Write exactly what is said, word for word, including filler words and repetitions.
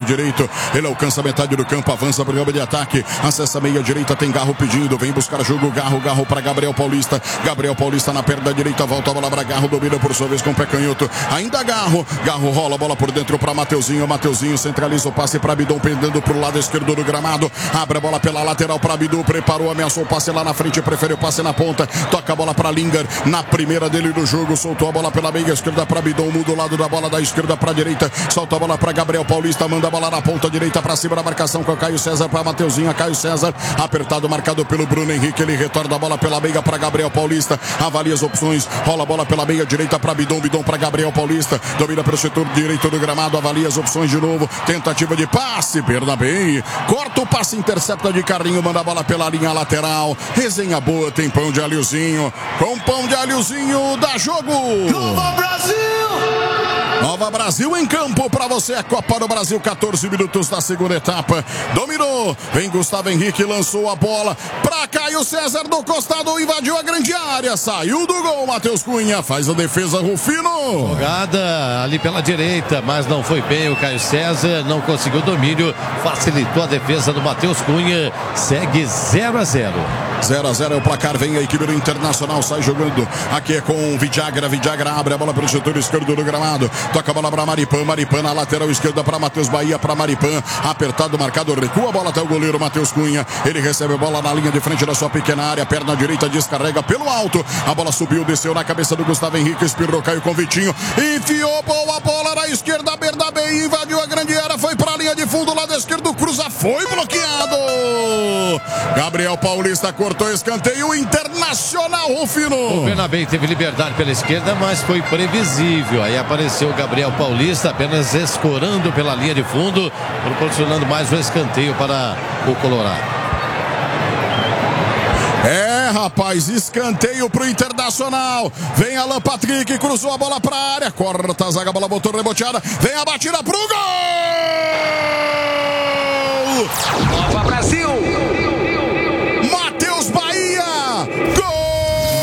direito. Ele alcança metade do campo, avança para o campo de ataque. Acessa a meia direita, tem Garro pedindo. Vem buscar jogo, Garro, Garro para Gabriel Paulista. Gabriel Paulista na perna direita, volta a bola para Garro, domina por sua vez com o pé canhoto. Ainda Garro, Garro rola a bola por dentro para Mateuzinho. Mateuzinho centraliza o passe para Bidon, pendendo para o lado esquerdo do gramado. Abre a bola pela lateral para Bidu, preparou, ameaçou o passe lá na frente, prefere o passe na ponta. Toca a bola para Lingard, na primeira dele do jogo, soltou a bola pela meia esquerda para Bidon, muda o lado da bola da esquerda para a direita, solta a bola para Gabriel Paulista, manda a bola na ponta direita para cima da marcação com o Caio César para Mateuzinho. Caio César, apertado, marcado pelo Bruno Henrique, ele retorna a bola pela meia para Gabriel Paulista, avalia as opções, rola a bola pela meia direita para Bidon, Bidon para Gabriel Paulista, domina pelo setor direito do gramado, avalia as opções de novo, tentativa de passe, perda bem, corta o passe, intercepta de Carlinho, manda a bola pela linha lateral. Resenha boa, tem pão de alhozinho, com pão de alhozinho dá jogo. Nova Brasil! Nova Brasil em campo para você, a Copa do Brasil, quatorze minutos da segunda etapa. Dominou, vem Gustavo Henrique, lançou a bola para Caio César do costado, invadiu a grande área, saiu do gol, Matheus Cunha faz a defesa, Rufino. Jogada ali pela direita, mas não foi bem o Caio César, não conseguiu domínio, facilitou a defesa do Matheus Cunha, segue zero a zero. zero a zero é o placar, vem a equipe do Internacional, sai jogando, aqui é com o Vidagra, Vidagra abre a bola pelo setor esquerdo do gramado, toca a bola para Maripan, Maripan na lateral esquerda para Matheus Bahia, para Maripan, apertado, marcado, recua a bola até o goleiro Matheus Cunha, ele recebe a bola na linha de frente da sua pequena área, perna direita, descarrega pelo alto, a bola subiu, desceu na cabeça do Gustavo Henrique, espirrou, caiu com o Vitinho, enfiou boa bola na esquerda, Berda bem, invadiu a grande área, foi para a linha de fundo, lado esquerdo, cruza, foi bloqueado, Gabriel Paulista cortou escanteio, Internacional, Rufino. O Bernabé teve liberdade pela esquerda, mas foi previsível, aí apareceu o Gabriel Paulista apenas escorando pela linha de fundo, proporcionando mais um escanteio para o Colorado. É, rapaz, escanteio pro Internacional. Vem Alan Patrick, cruzou a bola pra área, corta a zaga, a bola botou reboteada, vem a batida pro gol! Nova Brasil!